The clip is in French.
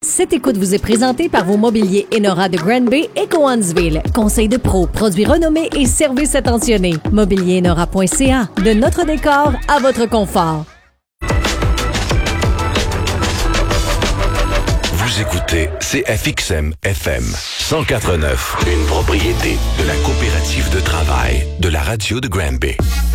Cette écoute vous est présentée par vos mobiliers Enora de Granby et Cowansville. Conseil de pro, produits renommés et services attentionnés. Mobilierinora.ca. De notre décor à votre confort. Vous écoutez CFXM FM 104.9, une propriété de la coopérative de travail de la radio de Granby.